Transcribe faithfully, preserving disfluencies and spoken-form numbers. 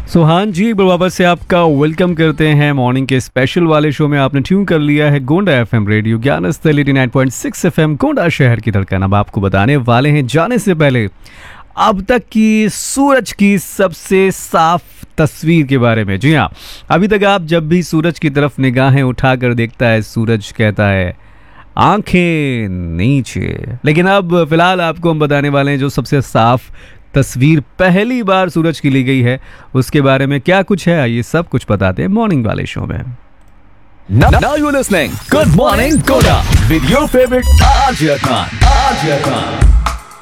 सो हाँ जी, वापस से आपका वेलकम करते हैं मॉर्निंग के स्पेशल वाले शो में। आपने ट्यून कर लिया है Gonda FM radio ज्ञानस्थल eighty nine point six FM Gonda शहर की धड़कन। अब आपको बताने वाले हैं जाने से पहले अब तक की सूरज की सबसे साफ तस्वीर के बारे में। जी हाँ, अभी तक आप जब भी सूरज की तरफ निगाहें उठाकर देखता है, सूरज कहता है आंखें नीचे। लेकिन अब फिलहाल आपको हम बताने वाले हैं जो सबसे साफ तस्वीर पहली बार सूरज की ली गई है, उसके बारे में क्या कुछ है, ये सब कुछ बताते हैं मॉर्निंग वाले शो में। Now you're listening. Good morning, Goda. With your favorite R J Khan. R J Khan.